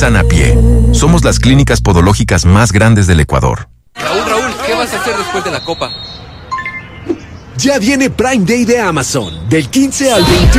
Sanapie. Somos las clínicas podológicas más grandes del Ecuador. Raúl, ¿qué vas a hacer después de la copa? Ya viene Prime Day de Amazon, del 15 al 21.